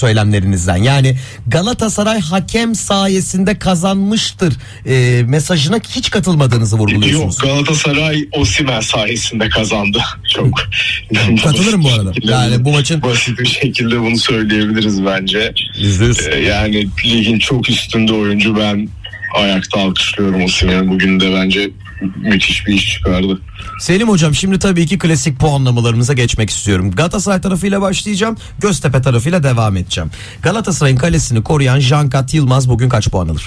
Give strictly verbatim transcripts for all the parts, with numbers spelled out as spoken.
söylemlerinizden. Yani Galatasaray hakem sayesinde kazanmıştır e, mesajına hiç katılmadığınızı vurguluyorsunuz. Yok, Galatasaray Osimhen sayesinde kazandı. Çok katılırım bu arada. Yani bu maçın basit bir şekilde bunu söyleyebiliriz bence. yüzde yüz. Ee, yani ligin çok üstünde oyuncu, ben ayakta alkışlıyorum Osimhen'i. Bugün de bence müthiş bir iş çıkardı. Selim hocam, şimdi tabii ki klasik puanlamalarımıza geçmek istiyorum. Galatasaray tarafıyla başlayacağım. Göztepe tarafıyla devam edeceğim. Galatasaray'ın kalesini koruyan Cankat Yılmaz bugün kaç puan alır?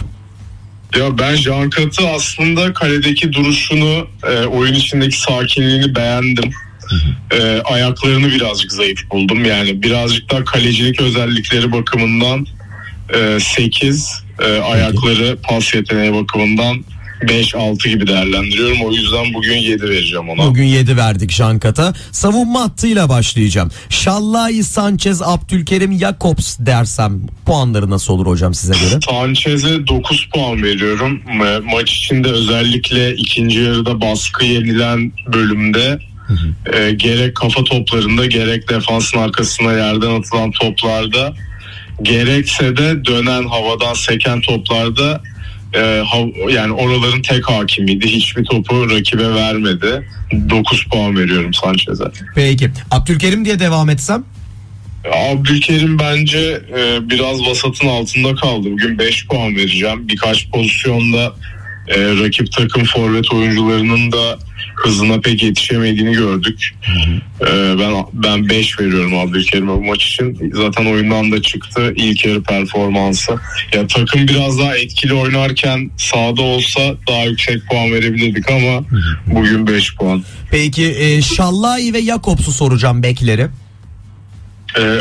Ya ben Cankat'ı aslında kaledeki duruşunu, e, oyun içindeki sakinliğini beğendim. E, ayaklarını birazcık zayıf buldum. Yani birazcık daha kalecilik özellikleri bakımından e, sekiz, e, ayakları pas yeteneği bakımından beş altı gibi değerlendiriyorum. O yüzden bugün yedi vereceğim ona. Bugün yedi verdik Cankat'a. Savunma hattıyla başlayacağım. Şallayi, Sanchez, Abdülkerim, Jakobs dersem puanları nasıl olur hocam size göre? Sanchez'e dokuz puan veriyorum. Ma- maç içinde özellikle ikinci yarıda baskı yenilen bölümde hı hı. E, gerek kafa toplarında gerek defansın arkasına yerden atılan toplarda, gerekse de dönen havadan seken toplarda Ee, yani oraların tek hakimiydi. Hiçbir topu rakibe vermedi. dokuz puan veriyorum Sanchez'e. Peki. Abdülkerim diye devam etsem? Abdülkerim bence e, biraz vasatın altında kaldı. Bugün beş puan vereceğim. Birkaç pozisyonda e, rakip takım forvet oyuncularının da hızına pek yetişemediğini gördük. Ee, ben ben beş veriyorum Abdülkerim'e bu maç için. Zaten oyundan da çıktı ilk yarı performansı. Ya takım biraz daha etkili oynarken sahada olsa daha yüksek puan verebilirdik ama bugün beş puan. Peki e, Şallayi ve Jakobs'u soracağım, bekleri. Ee,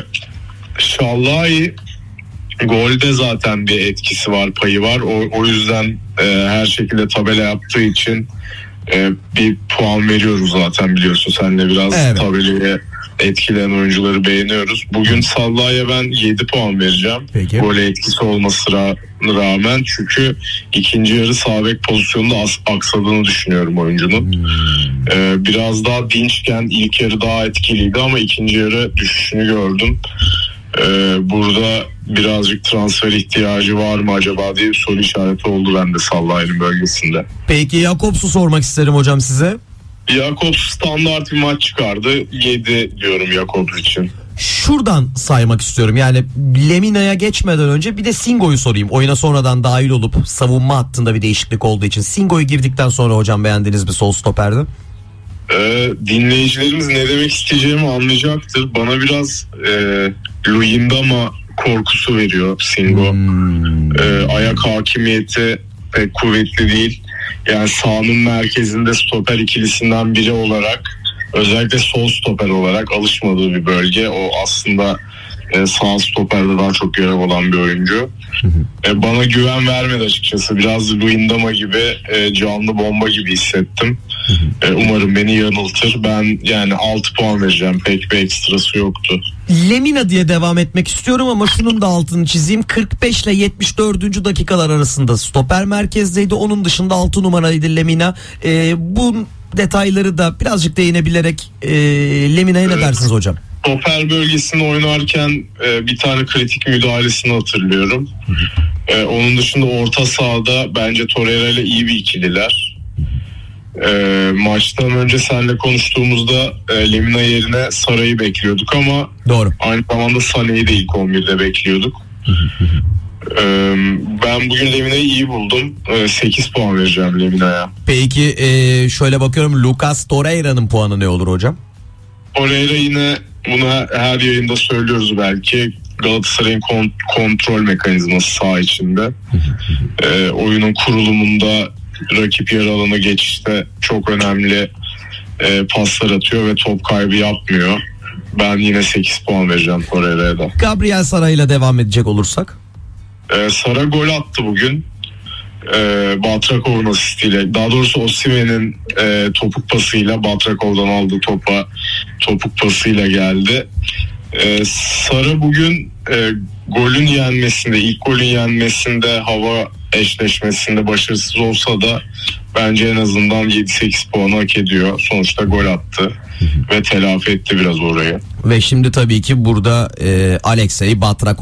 Şallayi golde zaten bir etkisi var, payı var. O, o yüzden e, her şekilde tabela yaptığı için Ee, bir puan veriyoruz zaten, biliyorsun senle biraz evet. Tabelaya etkileyen oyuncuları beğeniyoruz. Bugün Sallah'a ben yedi puan vereceğim. Peki. Gole etkisi olmasına rağmen, çünkü ikinci yarı sağ bek pozisyonunda as- aksadığını düşünüyorum oyuncunun. Hmm. Ee, biraz daha dinçken ilk yarı daha etkiliydi ama ikinci yarı düşüşünü gördüm. Ee, burada birazcık transfer ihtiyacı var mı acaba diye bir soru işareti oldu bende Sallah'ın bölgesinde. Peki Jakobs'u sormak isterim hocam size. Jakobs standart bir maç çıkardı. yedi diyorum Jakobs için. Şuradan saymak istiyorum. Yani Lemina'ya geçmeden önce bir de Singo'yu sorayım. Oyuna sonradan dahil olup savunma hattında bir değişiklik olduğu için. Singo'yu girdikten sonra hocam beğendiniz mi sol stoperde? Ee, dinleyicilerimiz ne demek isteyeceğimi anlayacaktır. Bana biraz e, Luyendama korkusu veriyor Singo. Hmm. Ee, ayak hakimiyeti pek kuvvetli değil. Yani sahanın merkezinde stoper ikilisinden biri olarak, özellikle sol stoper olarak alışmadığı bir bölge. O aslında e, sağ stoperde daha çok görev olan bir oyuncu. E, bana güven vermedi açıkçası. Biraz Luyendama gibi e, canlı bomba gibi hissettim. E, umarım beni yanıltır. Ben yani altı puan vereceğim. Pek bir ekstrası yoktu. Lemina diye devam etmek istiyorum ama şunun da altını çizeyim. kırk beş ile yetmiş dördüncü dakikalar arasında stoper merkezdeydi. Onun dışında altı numaraydı Lemina. E, bu detayları da birazcık değinebilerek e, Lemina'ya ne evet. dersiniz hocam? Stoper bölgesinde oynarken e, bir tane kritik müdahalesini hatırlıyorum. E, onun dışında orta sahada bence Torreira ile iyi bir ikililer. E, maçtan önce seninle konuştuğumuzda e, Lemina yerine Saray'ı bekliyorduk ama doğru. Aynı zamanda Sané'yi de ilk on birde bekliyorduk. e, ben bugün Lemina'yı iyi buldum. E, sekiz puan vereceğim Lemina'ya. Peki e, şöyle bakıyorum, Lucas Torreira'nın puanı ne olur hocam? Torreira yine, bunu her yayında söylüyoruz belki, Galatasaray'ın kont- kontrol mekanizması saha içinde. e, oyunun kurulumunda, rakip yarı alana geçişte çok önemli e, paslar atıyor ve top kaybı yapmıyor. Ben yine sekiz puan vereceğim Torreira'ya da. Gabriel Sara ile devam edecek olursak? E, Sara gol attı bugün. E, Batrakov'un asistiyle, daha doğrusu Osimhen'in e, topuk pasıyla, Batrakov'dan aldığı topa topuk pasıyla geldi. E, Sara bugün e, golün yenmesinde, ilk golün yenmesinde, hava eşleşmesinde başarısız olsa da bence en azından yedi sekiz puanı hak ediyor. Sonuçta gol attı ve telafi etti biraz orayı. Ve şimdi tabii ki burada e, Alexey Batrakov